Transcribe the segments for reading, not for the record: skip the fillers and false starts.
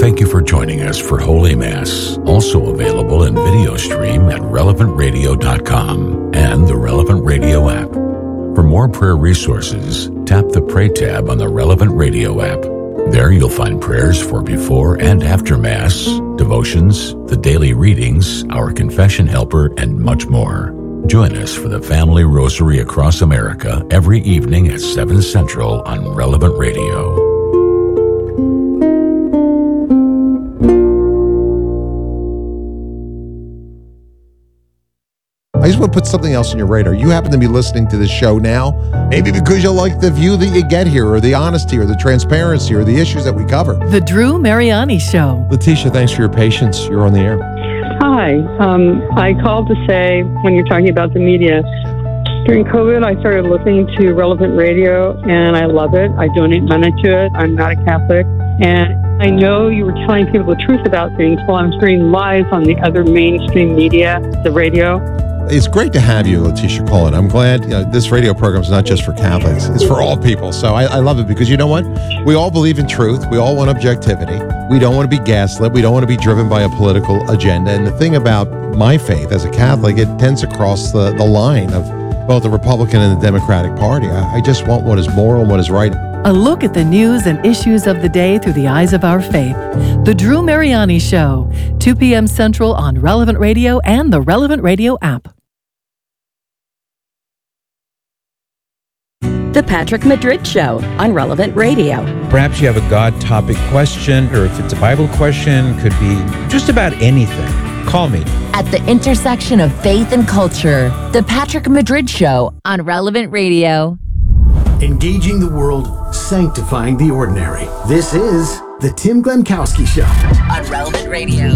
Thank you for joining us for Holy Mass, also available in video stream at relevantradio.com and the Relevant Radio app. For more prayer resources, tap the Pray tab on the Relevant Radio app. There you'll find prayers for before and after Mass, devotions, the daily readings, our confession helper, and much more. Join us for the Family Rosary across America every evening at 7 Central on Relevant Radio. I just want to put something else on your radar. You happen to be listening to this show now, maybe because you like the view that you get here, or the honesty, or the transparency, or the issues that we cover. The Drew Mariani Show. Letitia, thanks for your patience. You're on the air. Hi. I called to say, when you're talking about the media, during COVID, I started listening to Relevant Radio, and I love it. I donate money to it. I'm not a Catholic. And I know you were telling people the truth about things while I'm hearing lies on the other mainstream media, the radio. It's great to have you, Letitia, call in. I'm glad this radio program is not just for Catholics. It's for all people. So I love it because you know what? We all believe in truth. We all want objectivity. We don't want to be gaslit. We don't want to be driven by a political agenda. And the thing about my faith as a Catholic, it tends to cross the line of both the Republican and the Democratic Party. I just want what is moral and what is right. A look at the news and issues of the day through the eyes of our faith. The Drew Mariani Show, 2 p.m. Central on Relevant Radio and the Relevant Radio app. The Patrick Madrid Show on Relevant Radio. Perhaps you have a God topic question, or if it's a Bible question, could be just about anything. Call me. At the intersection of faith and culture, The Patrick Madrid Show on Relevant Radio. Engaging the world, sanctifying the ordinary. This is the Tim Glemkowski Show on Relevant Radio.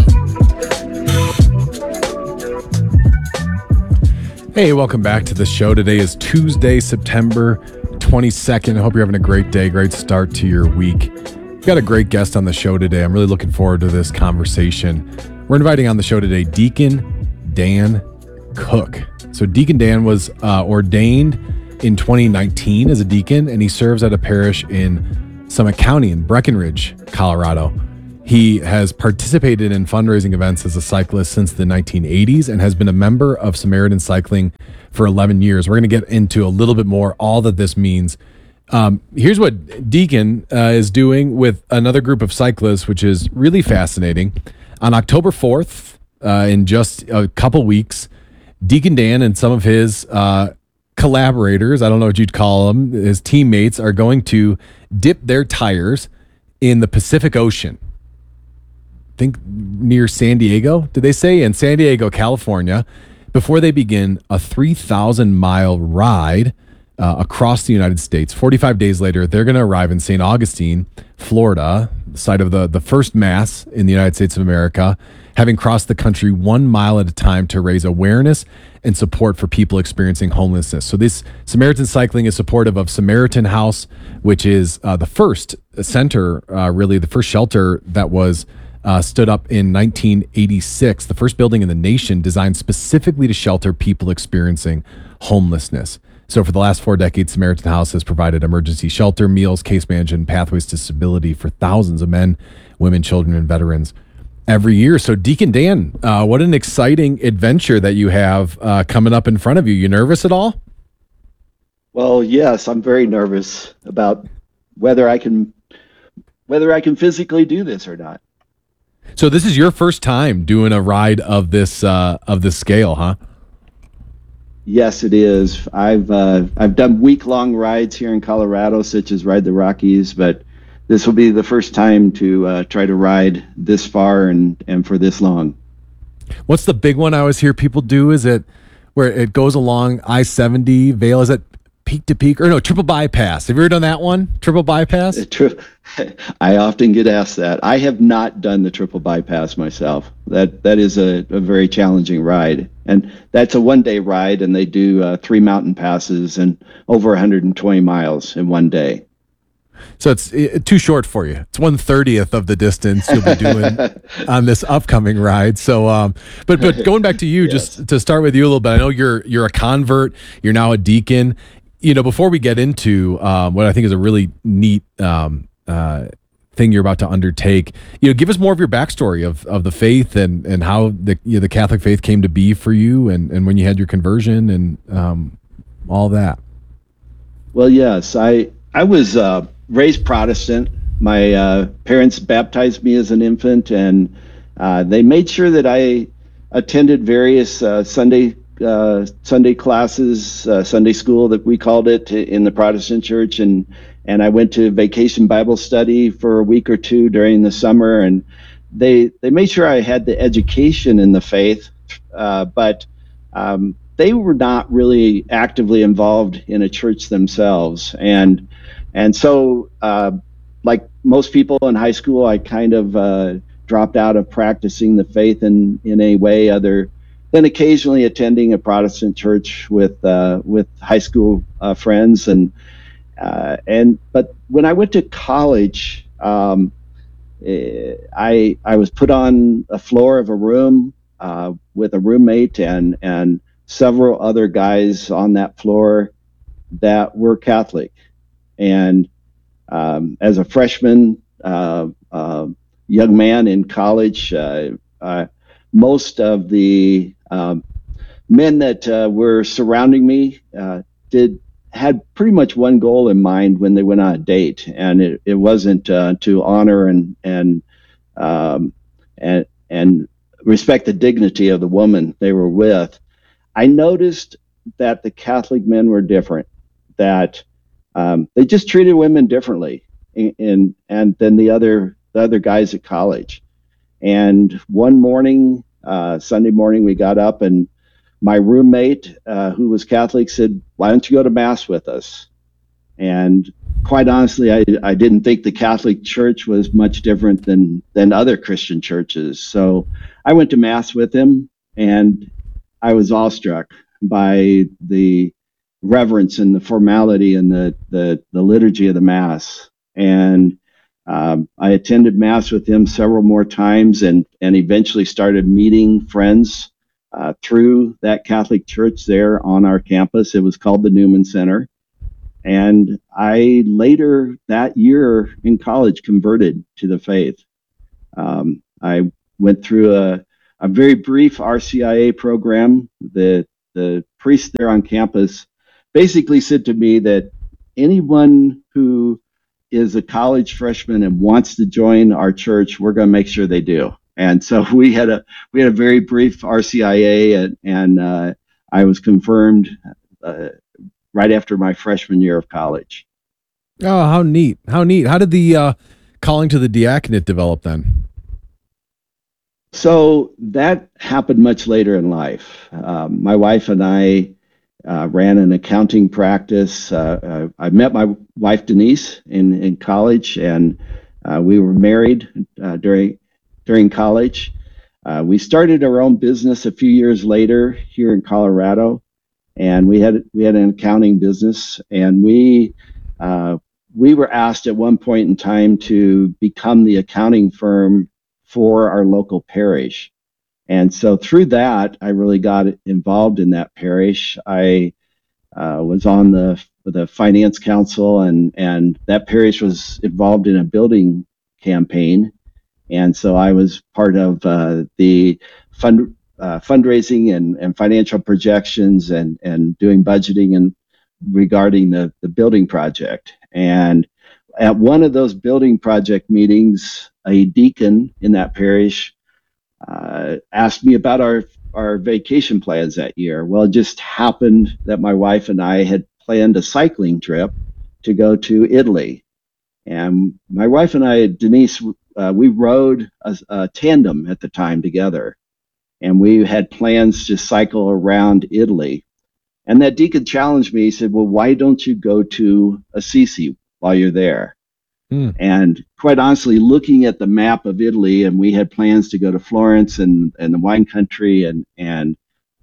Hey, welcome back to the show. Today is Tuesday, September 22nd. I hope you're having a great day, great start to your week. We've got a great guest on the show today. I'm really looking forward to this conversation. We're inviting on the show today Deacon Dan Cook. So Deacon Dan was ordained in 2019 as a deacon, and he serves at a parish in Summit County in Breckenridge, Colorado. He has participated in fundraising events as a cyclist since the 1980s and has been a member of Samaritan Cycling for 11 years. We're going to get into a little bit more all that this means. Here's what Deacon is doing with another group of cyclists, which is really fascinating. On October 4th, in just a couple weeks, Deacon Dan and some of his collaborators, I don't know what you'd call them, his teammates, are going to dip their tires in the Pacific Ocean. I think near San Diego, did they say? In San Diego, California, before they begin a 3,000-mile ride across the United States. 45 days later, they're going to arrive in St. Augustine, Florida, the site of the first Mass in the United States of America, having crossed the country 1 mile at a time to raise awareness and support for people experiencing homelessness. So this Samaritan Cycling is supportive of Samaritan House, which is the first center, really the first shelter that was stood up in 1986, the first building in the nation designed specifically to shelter people experiencing homelessness. So for the last 4 decades, Samaritan House has provided emergency shelter, meals, case management, and pathways to stability for thousands of men, women, children, and veterans every year. So Deacon Dan, what an exciting adventure that you have coming up in front of you. You nervous at all? Well, yes, I'm very nervous about whether I can physically do this or not. So this is your first time doing a ride of this scale, huh? Yes, it is. I've done week-long rides here in Colorado, such as Ride the Rockies, but this will be the first time to try to ride this far and for this long. What's the big one I always hear people do? Is it where it goes along I-70 Vail? Is it peak to peak, or no, triple bypass? Have you ever done that one? Triple bypass? I often get asked that. I have not done the triple bypass myself. That is a very challenging ride, and that's a one-day ride, and they do 3 mountain passes and over 120 miles in one day. So it's too short for you. It's 1/30th of the distance you'll be doing on this upcoming ride. So, but going back to you, yes. Just to start with you a little bit. I know you're a convert. You're now a deacon. You know, before we get into what I think is a really neat thing you're about to undertake. Give us more of your backstory of the faith and how the Catholic faith came to be for you, and when you had your conversion and all that. Well, yes, I was raised Protestant. My parents baptized me as an infant, and they made sure that I attended various Sunday classes, Sunday school that we called it in the Protestant church, and I went to vacation Bible study for a week or two during the summer, and they made sure I had the education in the faith, but they were not really actively involved in a church themselves, and so like most people in high school, I kind of dropped out of practicing the faith in a way other than occasionally attending a Protestant church with high school friends, but when I went to college, I was put on a floor of a room with a roommate and several other guys on that floor that were Catholic, and as a freshman young man in college, most of the men that were surrounding me had pretty much one goal in mind when they went on a date, and it wasn't to honor and respect the dignity of the woman they were with. I noticed that the Catholic men were different, that they just treated women differently and than the other guys at college. And one morning, Sunday morning, we got up, and my roommate, who was Catholic, said, "Why don't you go to Mass with us?" And quite honestly, I didn't think the Catholic Church was much different than other Christian churches. So I went to Mass with him, and I was awestruck by the reverence and the formality and the liturgy of the Mass. And I attended Mass with him several more times, and eventually started meeting friends through that Catholic church there on our campus. It was called the Newman Center. And I later that year in college converted to the faith. I went through a very brief RCIA program. The priest there on campus basically said to me that anyone who is a college freshman and wants to join our church, we're going to make sure they do. And so we had a very brief RCIA, and I was confirmed right after my freshman year of college. Oh, how neat. How neat. How did the calling to the diaconate develop then? So that happened much later in life. My wife and I ran an accounting practice. I met my wife, Denise, in college, and we were married during college. We started our own business a few years later here in Colorado, and we had an accounting business, and we were asked at one point in time to become the accounting firm for our local parish. And so through that, I really got involved in that parish. I was on the finance council, and that parish was involved in a building campaign. And so I was part of the fundraising and financial projections and doing budgeting and regarding the building project. And at one of those building project meetings, a deacon in that parish asked me about our vacation plans that year. Well, it just happened that my wife and I had planned a cycling trip to go to Italy. And my wife and I, Denise, we rode a tandem at the time together. And we had plans to cycle around Italy. And that deacon challenged me. He said, "Well, why don't you go to Assisi while you're there?" And quite honestly, looking at the map of Italy, and we had plans to go to Florence and the wine country, and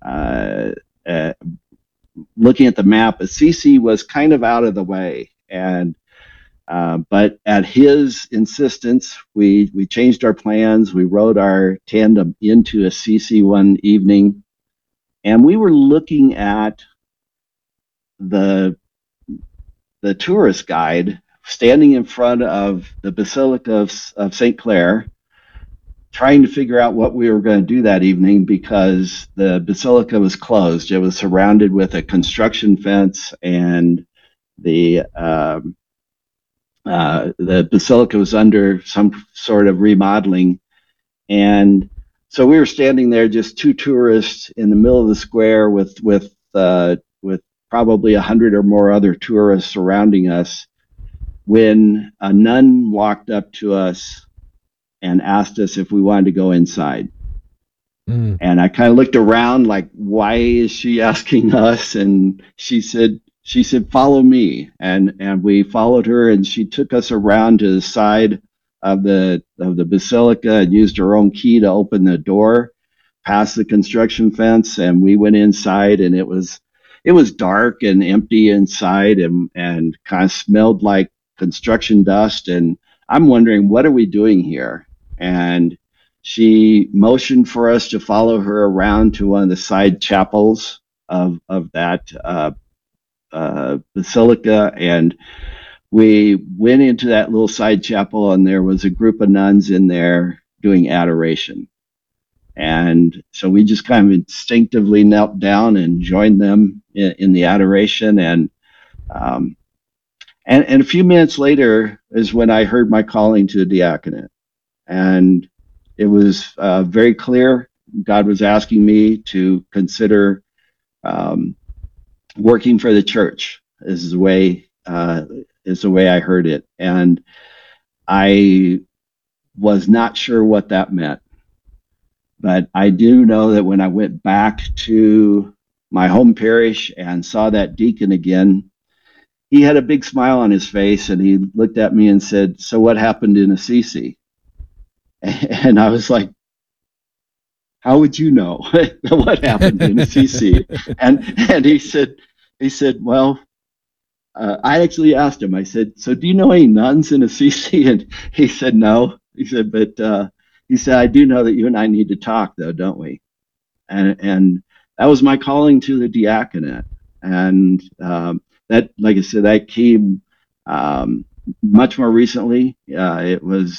looking at the map, Assisi was kind of out of the way. And but at his insistence, we changed our plans. We rode our tandem into Assisi one evening, and we were looking at the tourist guide standing in front of the Basilica of St. Clair, trying to figure out what we were going to do that evening because the basilica was closed. It was surrounded with a construction fence, and the basilica was under some sort of remodeling. And so we were standing there, just two tourists in the middle of the square with probably 100 or more other tourists surrounding us, when a nun walked up to us and asked us if we wanted to go inside. And I kind of looked around like, why is she asking us? And she said, follow me. And we followed her, and she took us around to the side of the basilica and used her own key to open the door past the construction fence. And we went inside, and it was dark and empty inside, and kind of smelled like construction dust. And I'm wondering, what are we doing here? And she motioned for us to follow her around to one of the side chapels of that basilica. And we went into that little side chapel, and there was a group of nuns in there doing adoration. And so we just kind of instinctively knelt down and joined them in the adoration. And a few minutes later is when I heard my calling to the diaconate. And it was very clear God was asking me to consider working for the church. Is the way I heard it. And I was not sure what that meant. But I do know that when I went back to my home parish and saw that deacon again, he had a big smile on his face, and he looked at me and said, "So what happened in Assisi?" And I was like, "How would you know what happened in Assisi?" And he said, "Well, I actually asked him. I said, so do you know any nuns in Assisi?" And he said, "No." He said, "But he said, I do know that you and I need to talk, though, don't we?" And that was my calling to the diaconate. And that, like I said, that came much more recently. It was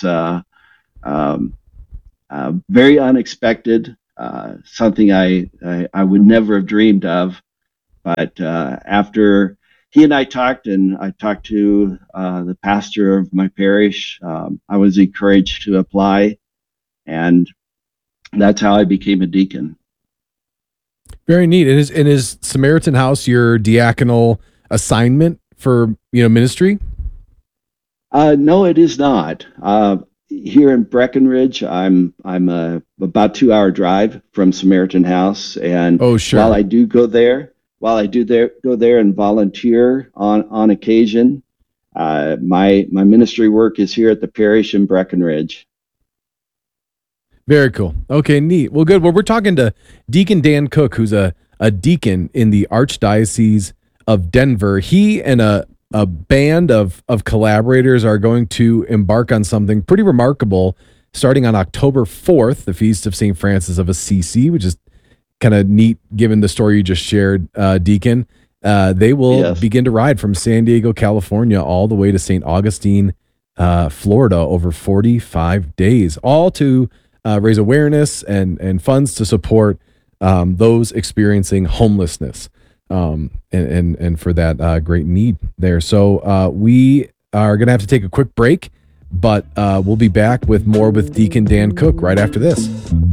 very unexpected, something I would never have dreamed of. But after he and I talked, and I talked to the pastor of my parish, I was encouraged to apply, and that's how I became a deacon. Very neat. And is Samaritan House your diaconal assignment for ministry? No, it is not. Here in Breckenridge, I'm about 2-hour drive from Samaritan House, and while I do go there and volunteer on occasion, my ministry work is here at the parish in Breckenridge. Very cool. Okay, neat. Well, good. Well, we're talking to Deacon Dan Cook, who's a deacon in the Archdiocese of Denver. He and a band of collaborators are going to embark on something pretty remarkable starting on October 4th, the Feast of St. Francis of Assisi, which is kind of neat given the story you just shared, Deacon. They will begin to ride from San Diego, California, all the way to St. Augustine, Florida, over 45 days, all to raise awareness and funds to support those experiencing homelessness, and for that great need there. So we are going to have to take a quick break, but we'll be back with more with Deacon Dan Cook right after this.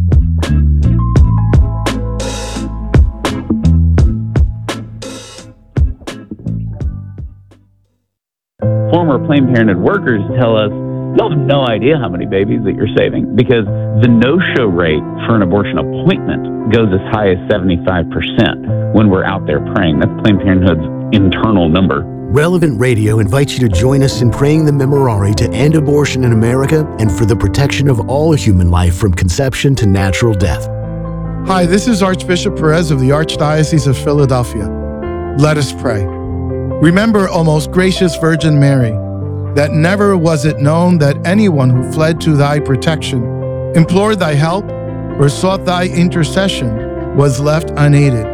Former Planned Parenthood workers tell us, you'll have no idea how many babies that you're saving, because the no-show rate for an abortion appointment goes as high as 75% when we're out there praying. That's Planned Parenthood's internal number. Relevant Radio invites you to join us in praying the Memorare to end abortion in America and for the protection of all human life from conception to natural death. Hi, this is Archbishop Perez of the Archdiocese of Philadelphia. Let us pray. Remember, O most gracious Virgin Mary, that never was it known that anyone who fled to thy protection, implored thy help, or sought thy intercession was left unaided.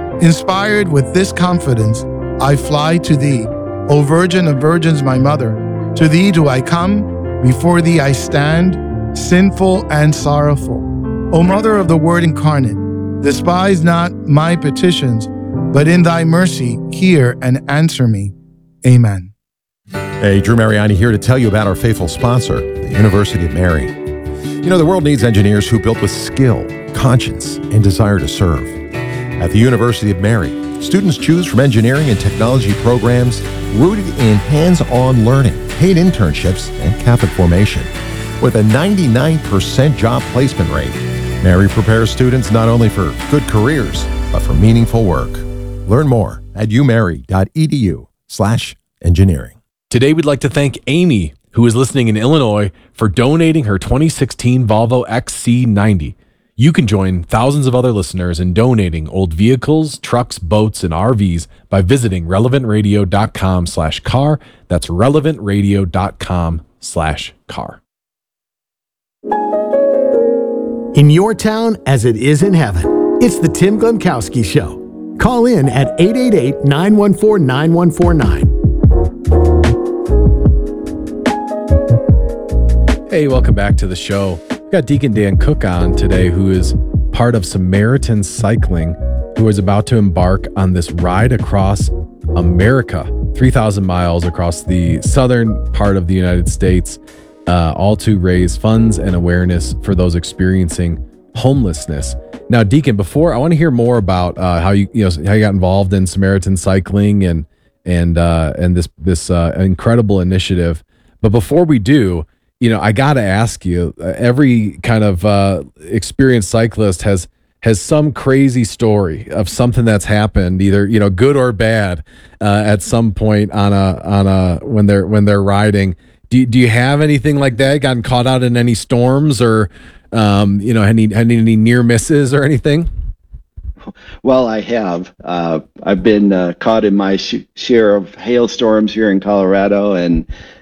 Inspired with this confidence, I fly to thee, O Virgin of Virgins, my mother. To thee do I come, before thee I stand, sinful and sorrowful. O Mother of the Word incarnate, despise not my petitions, but in thy mercy hear and answer me. Amen. Hey, Drew Mariani here to tell you about our faithful sponsor, the University of Mary. You know, the world needs engineers who build with skill, conscience, and desire to serve. At the University of Mary, students choose from engineering and technology programs rooted in hands-on learning, paid internships, and Catholic formation. With a 99% job placement rate, Mary prepares students not only for good careers, but for meaningful work. Learn more at umary.edu/engineering. Today, we'd like to thank Amy, who is listening in Illinois, for donating her 2016 Volvo XC90. You can join thousands of other listeners in donating old vehicles, trucks, boats, and RVs by visiting relevantradio.com/car. That's relevantradio.com/car. In your town as it is in heaven, it's the Tim Glemkowski Show. Call in at 888-914-9149. Hey, welcome back to the show. We've got Deacon Dan Cook on today, who is part of Samaritan Cycling, who is about to embark on this ride across America, 3,000 miles across the southern part of the United States, all to raise funds and awareness for those experiencing homelessness. Now, Deacon, before I want to hear more about how you got involved in Samaritan Cycling and this incredible initiative. But before we do, I got to ask you, every kind of experienced cyclist has some crazy story of something that's happened, either, good or bad, at some point on a when they're riding. Do you have anything like that? Gotten caught out in any storms or, any near misses or anything? Well, I have. I've been caught in my share of hailstorms here in Colorado, and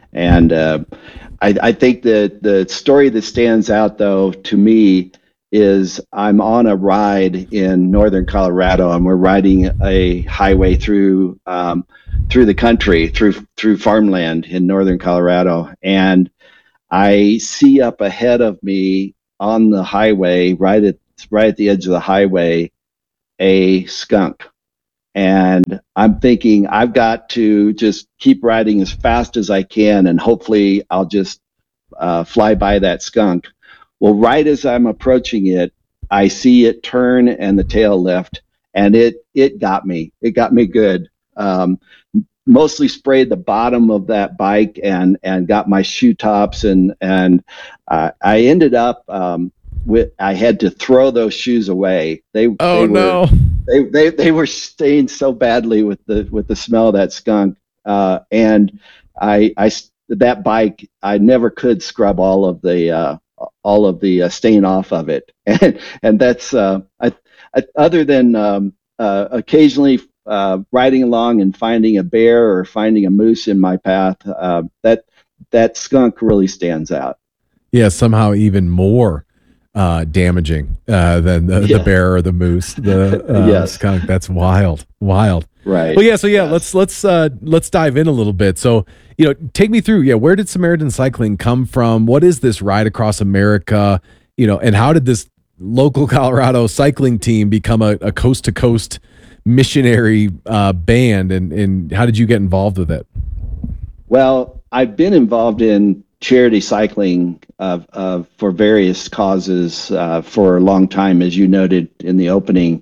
I think that the story that stands out, though, to me is I'm on a ride in northern Colorado, and we're riding a highway through the country, through farmland in northern Colorado, and I see up ahead of me on the highway, right at the edge of the highway, a skunk. And I'm thinking I've got to just keep riding as fast as I can, and hopefully I'll just fly by that skunk. Well, right as I'm approaching it, I see it turn and the tail lift, and it got me. It got me good. Mostly sprayed the bottom of that bike and got my shoe tops, and I ended up I had to throw those shoes away. They were stained so badly with the smell of that skunk, and that bike, I never could scrub all of the stain off of it, and that's other than occasionally riding along and finding a bear or finding a moose in my path, that skunk really stands out. Yeah, somehow even more damaging than the bear or the moose, the skunk. That's wild. Right. Well, let's dive in a little bit. So, take me through. Yeah, where did Samaritan Cycling come from? What is this ride across America? And how did this local Colorado cycling team become a coast to coast missionary band? And how did you get involved with it? Well, I've been involved in charity cycling for various causes for a long time, as you noted in the opening.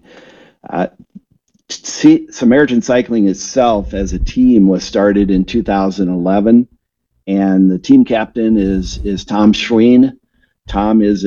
Samaritan Cycling itself as a team was started in 2011, and the team captain is Tom Schween. Tom is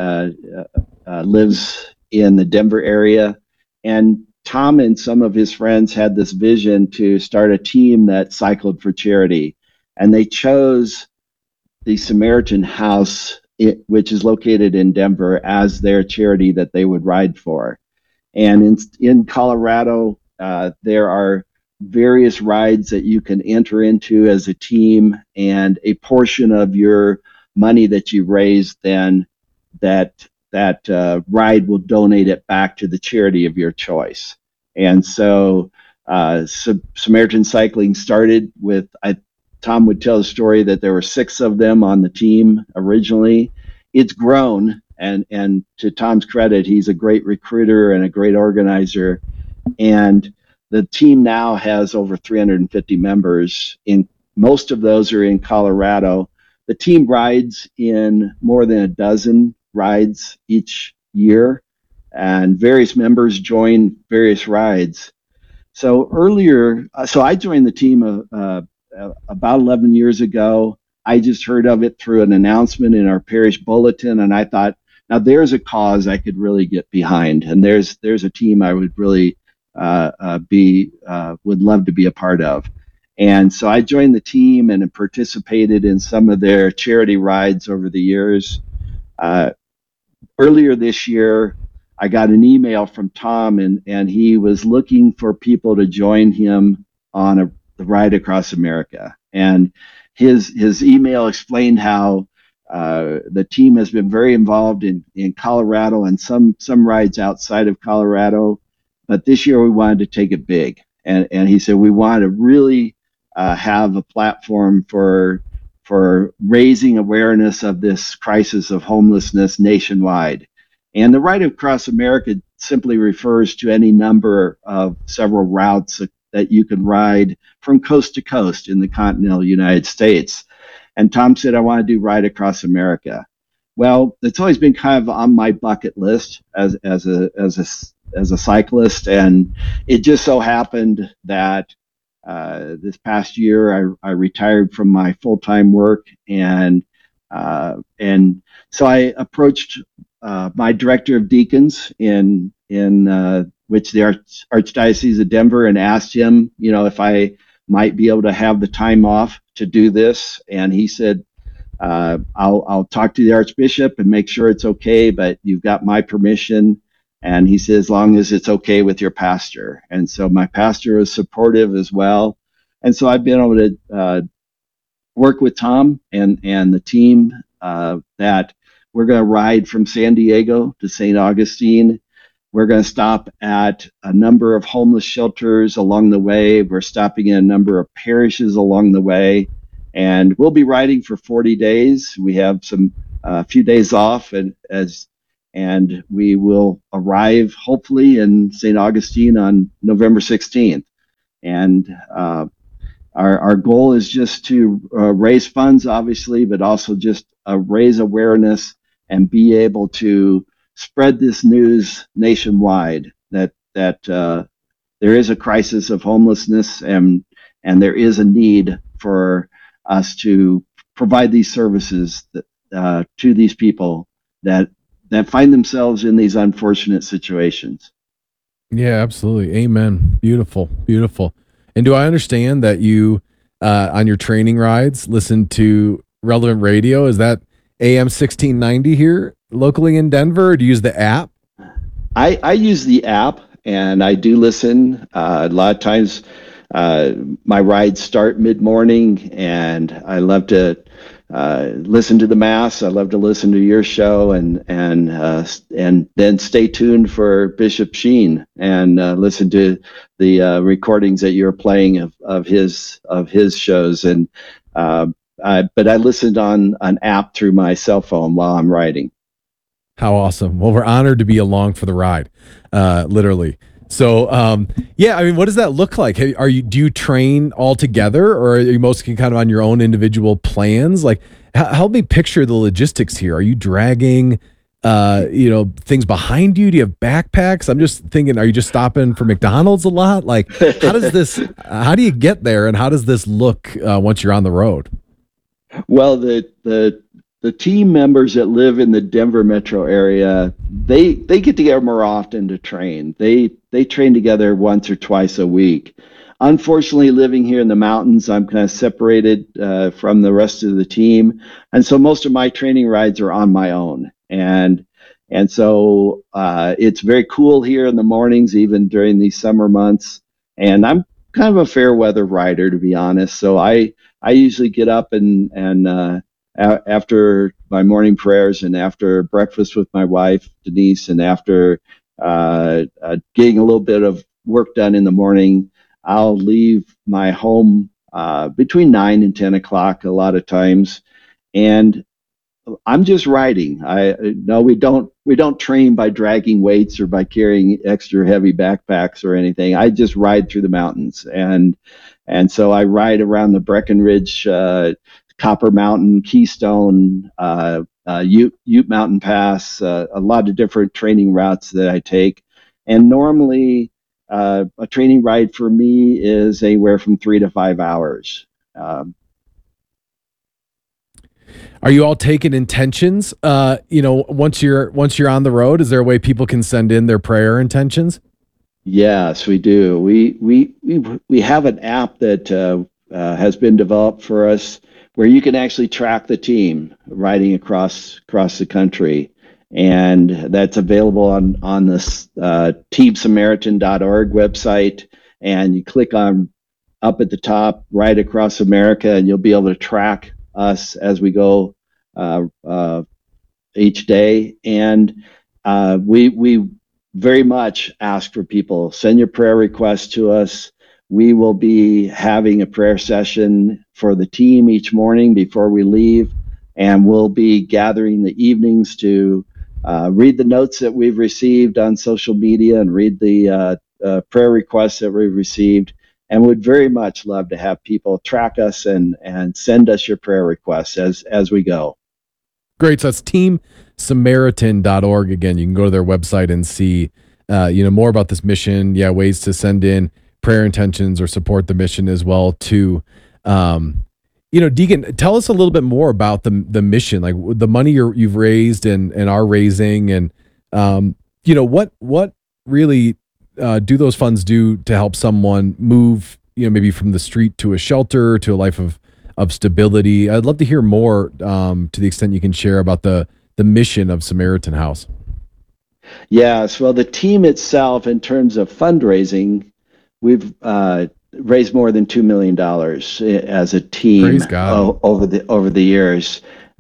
lives in the Denver area, and Tom and some of his friends had this vision to start a team that cycled for charity, and they chose the Samaritan House, which is located in Denver, as their charity that they would ride for. And in Colorado, there are various rides that you can enter into as a team, and a portion of your money that you raise, then that ride will donate it back to the charity of your choice. And so Samaritan Cycling started with Tom would tell the story that there were 6 of them on the team originally. It's grown, and to Tom's credit, he's a great recruiter and a great organizer. And the team now has over 350 members. In most of those are in Colorado. The team rides in more than a dozen rides each year, and various members join various rides. So I joined the team about 11 years ago. I just heard of it through an announcement in our parish bulletin, and I thought, now there's a cause I could really get behind, and there's a team I would really would love to be a part of. And so I joined the team and participated in some of their charity rides over the years. Earlier this year, I got an email from Tom, and he was looking for people to join him on the ride across America. And his email explained how the team has been very involved in Colorado and some rides outside of Colorado, but this year we wanted to take it big. And he said we want to really have a platform for raising awareness of this crisis of homelessness nationwide. And the Ride Across America simply refers to any number of several routes that you can ride from coast to coast in the continental United States. And Tom said, I want to do Ride Across America. Well, it's always been kind of on my bucket list as a cyclist, and it just so happened that this past year I retired from my full-time work, and so I approached my director of deacons in which the Archdiocese of Denver, and asked him, if I might be able to have the time off to do this. And he said, I'll talk to the Archbishop and make sure it's okay, but you've got my permission. And he said, as long as it's okay with your pastor. And so my pastor is supportive as well. And so I've been able to work with Tom and the team that we're going to ride from San Diego to St. Augustine. We're going to stop at a number of homeless shelters along the way. We're stopping in a number of parishes along the way. And we'll be riding for 40 days. We have a few days off, and we will arrive hopefully in St. Augustine on November 16th. And our goal is just to raise funds, obviously, but also just raise awareness and be able to spread this news nationwide that there is a crisis of homelessness, and there is a need for us to provide these services to these people that find themselves in these unfortunate situations. Yeah, absolutely. Amen. Beautiful, beautiful. And do I understand that you, on your training rides, listen to Relevant Radio? Is that AM 1690 here locally in Denver? Or do you use the app? I use the app, and I do listen. A lot of times my rides start mid-morning, and I love to listen to the Mass. I love to listen to your show, and then stay tuned for Bishop Sheen and listen to the recordings that you're playing of his shows. And but I listened on an app through my cell phone while I'm riding. How awesome. Well, we're honored to be along for the ride, literally. So, yeah, I mean, what does that look like? Do you train all together, or are you mostly kind of on your own individual plans? Like, help me picture the logistics here. Are you dragging, things behind you? Do you have backpacks? I'm just thinking, are you just stopping for McDonald's a lot? Like, how do you get there, and how does this look once you're on the road? Well, the team members that live in the Denver metro area, they get together more often to train. They train together once or twice a week. Unfortunately, living here in the mountains, I'm kind of separated from the rest of the team, and so most of my training rides are on my own. And so it's very cool here in the mornings, even during these summer months. And I'm kind of a fair weather rider, to be honest. So I usually get up and after my morning prayers and after breakfast with my wife, Denise, and after getting a little bit of work done in the morning, I'll leave my home between 9 and 10 o'clock a lot of times. And I'm just riding. No, we don't train by dragging weights or by carrying extra heavy backpacks or anything. I just ride through the mountains, and so I ride around the Breckenridge, Copper Mountain, Keystone, Ute Mountain Pass, a lot of different training routes that I take. And normally, a training ride for me is anywhere from 3 to 5 hours. Are you all taking intentions? Once you're on the road, is there a way people can send in their prayer intentions? Yes, we do. We have an app that has been developed for us where you can actually track the team riding across the country, and that's available on this teamsamaritan.org website. And you click on up at the top, Ride Across America, and you'll be able to track us as we go each day. And we very much ask for people, send your prayer requests to us. We will be having a prayer session for the team each morning before we leave, and we'll be gathering the evenings to read the notes that we've received on social media and read the prayer requests that we've received. And would very much love to have people track us and send us your prayer requests as we go. Great. So that's teamsamaritan.org. Again, you can go to their website and see more about this mission. Yeah, ways to send in prayer intentions or support the mission as well too. Deacon, tell us a little bit more about the mission, like the money you've raised and are raising, and what really do those funds do to help someone move, maybe from the street to a shelter to a life of stability? I'd love to hear more to the extent you can share about the mission of Samaritan House. Yes, well, the team itself, in terms of fundraising, we've raised more than $2 million as a team. Praise God. Over the years.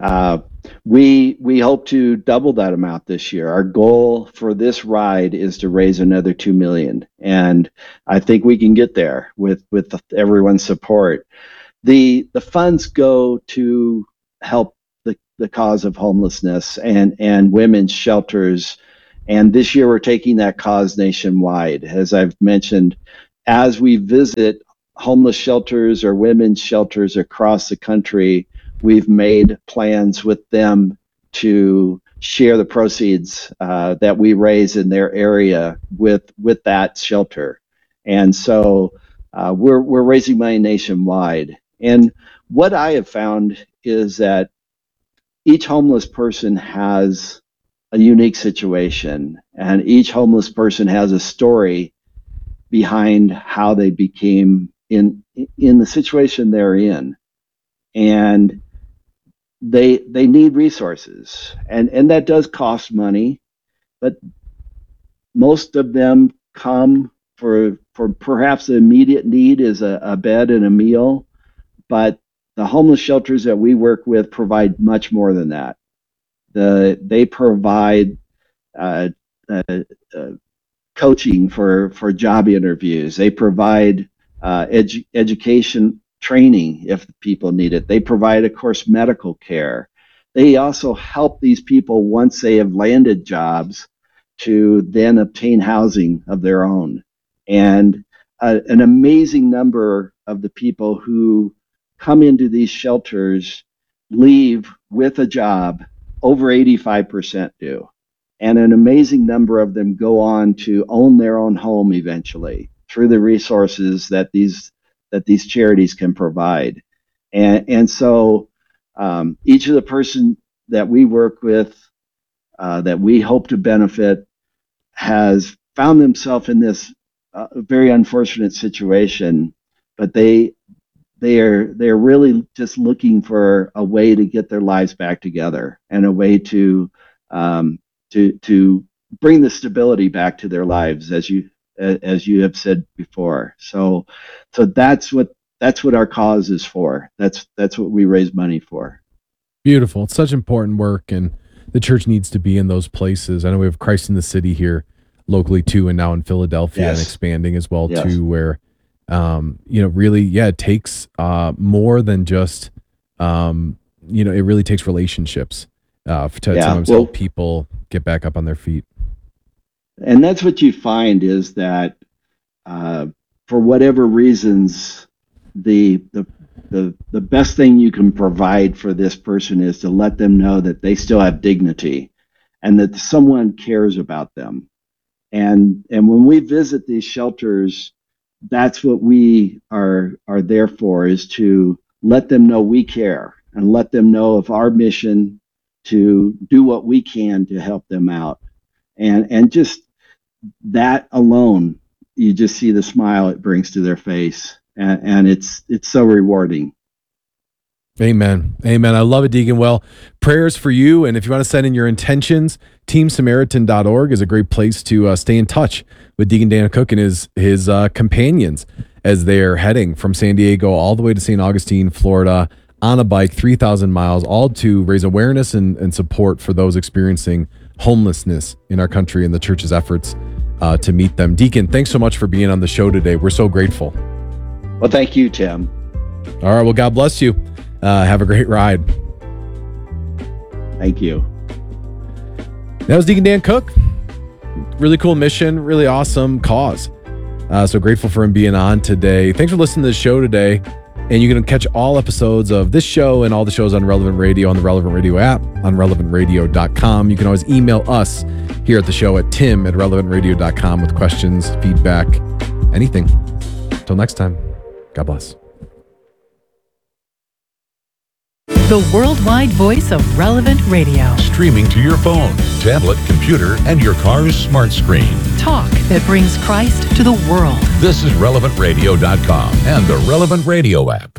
We hope to double that amount this year. Our goal for this ride is to raise another $2 million, and I think we can get there with everyone's support. The funds go to help the cause of homelessness and women's shelters, and this year we're taking that cause nationwide. As I've mentioned, as we visit homeless shelters or women's shelters across the country, we've made plans with them to share the proceeds that we raise in their area with that shelter. And so we're raising money nationwide. And what I have found is that each homeless person has a unique situation, and each homeless person has a story behind how they became in the situation they're in. And they need resources, and that does cost money, but most of them come for perhaps the immediate need is a bed and a meal, but the homeless shelters that we work with provide much more than that. They provide coaching for job interviews. They provide education training if people need it. They provide, of course, medical care. They also help these people, once they have landed jobs, to then obtain housing of their own. And an amazing number of the people who come into these shelters leave with a job. Over 85% do. And an amazing number of them go on to own their own home eventually through the resources that these charities can provide. And so each of the person that we work with, that we hope to benefit, has found themselves in this very unfortunate situation, but they're really just looking for a way to get their lives back together and a way to bring the stability back to their lives, as you have said before. So that's what our cause is for. That's what we raise money for. Beautiful. It's such important work, and the church needs to be in those places. I know we have Christ in the City here locally too, and now in Philadelphia, yes, and expanding as well yes, too, where really, it takes more than just, it really takes relationships to sometimes help people get back up on their feet. And that's what you find is that for whatever reasons, the best thing you can provide for this person is to let them know that they still have dignity and that someone cares about them. And when we visit these shelters, that's what we are there for, is to let them know we care and let them know of our mission to do what we can to help them out. And just that alone, you just see the smile it brings to their face. And it's so rewarding. Amen. Amen. I love it, Deacon. Well, prayers for you. And if you want to send in your intentions, teamsamaritan.org is a great place to stay in touch with Deacon Dan Cook and his companions as they're heading from San Diego all the way to St. Augustine, Florida, on a bike, 3,000 miles, all to raise awareness and support for those experiencing homelessness in our country and the church's efforts to meet them. Deacon, thanks so much for being on the show today. We're so grateful. Well, thank you, Tim. All right. Well, God bless you. Have a great ride. Thank you. That was Deacon Dan Cook. Really cool mission, really awesome cause. So grateful for him being on today. Thanks for listening to the show today. And you can catch all episodes of this show and all the shows on Relevant Radio on the Relevant Radio app, on relevantradio.com. You can always email us here at the show at tim@relevantradio.com with questions, feedback, anything. Until next time, God bless. The worldwide voice of Relevant Radio. Streaming to your phone, tablet, computer, and your car's smart screen. Talk that brings Christ to the world. This is relevantradio.com and the Relevant Radio app.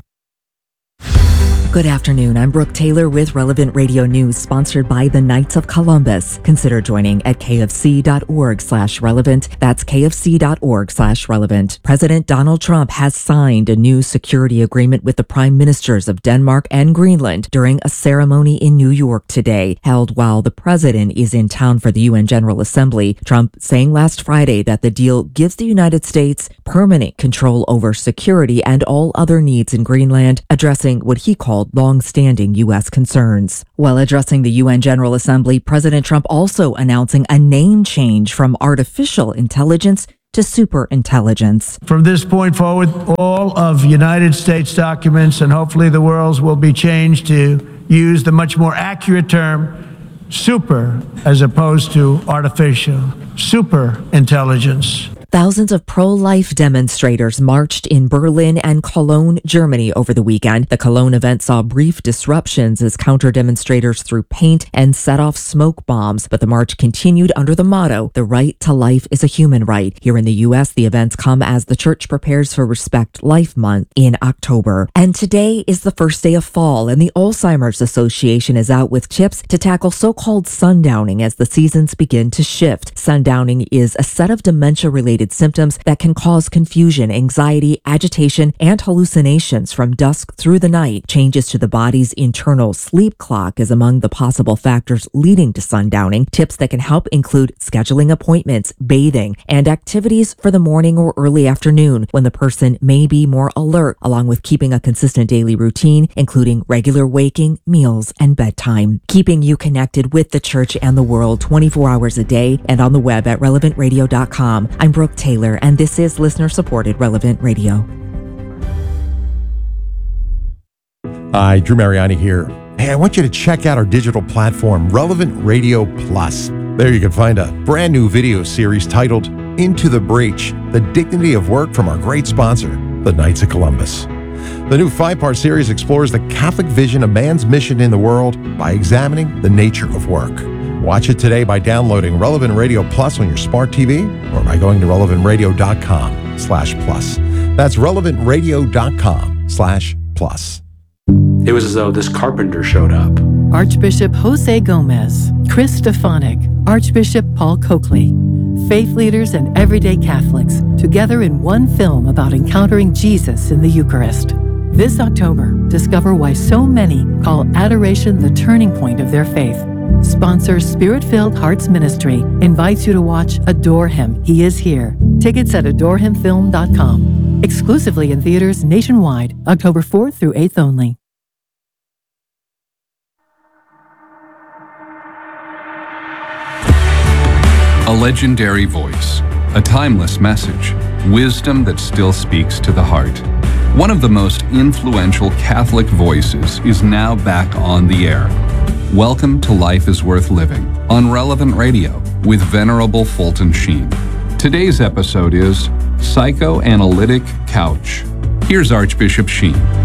Good afternoon. I'm Brooke Taylor with Relevant Radio News, sponsored by the Knights of Columbus. Consider joining at kfc.org/relevant. That's kfc.org/relevant. President Donald Trump has signed a new security agreement with the prime ministers of Denmark and Greenland during a ceremony in New York today, held while the president is in town for the UN General Assembly. Trump saying last Friday that the deal gives the United States permanent control over security and all other needs in Greenland, addressing what he called long-standing U.S. concerns. While addressing the UN General Assembly, President Trump also announcing a name change from artificial intelligence to superintelligence. From this point forward, all of United States documents and hopefully the world's will be changed to use the much more accurate term super as opposed to artificial. Superintelligence. Thousands of pro-life demonstrators marched in Berlin and Cologne, Germany over the weekend. The Cologne event saw brief disruptions as counter-demonstrators threw paint and set off smoke bombs, but the march continued under the motto, "The right to life is a human right." Here in the U.S., the events come as the church prepares for Respect Life Month in October. And today is the first day of fall, and the Alzheimer's Association is out with tips to tackle so-called sundowning as the seasons begin to shift. Sundowning is a set of dementia-related symptoms that can cause confusion, anxiety, agitation, and hallucinations from dusk through the night. Changes to the body's internal sleep clock is among the possible factors leading to sundowning. Tips that can help include scheduling appointments, bathing, and activities for the morning or early afternoon when the person may be more alert, along with keeping a consistent daily routine, including regular waking, meals, and bedtime. Keeping you connected with the church and the world 24 hours a day and on the web at relevantradio.com. I'm Brooke Taylor, and this is listener-supported Relevant Radio. Hi, Drew Mariani here. Hey, I want you to check out our digital platform, Relevant Radio Plus. There you can find a brand new video series titled Into the Breach, The Dignity of Work from our great sponsor, the Knights of Columbus. The new 5-part series explores the Catholic vision of man's mission in the world by examining the nature of work. Watch it today by downloading Relevant Radio Plus on your smart TV or by going to relevantradio.com/plus. That's relevantradio.com/plus. It was as though this carpenter showed up. Archbishop Jose Gomez, Chris Stefanik, Archbishop Paul Coakley, faith leaders and everyday Catholics together in one film about encountering Jesus in the Eucharist. This October, discover why so many call adoration the turning point of their faith. Sponsor Spirit-Filled Hearts Ministry invites you to watch Adore Him, He Is Here. Tickets at adorehimfilm.com. Exclusively in theaters nationwide, October 4th through 8th only. A legendary voice, a timeless message, wisdom that still speaks to the heart. One of the most influential Catholic voices is now back on the air. Welcome to Life is Worth Living on Relevant Radio with Venerable Fulton Sheen. Today's episode is Psychoanalytic Couch. Here's Archbishop Sheen.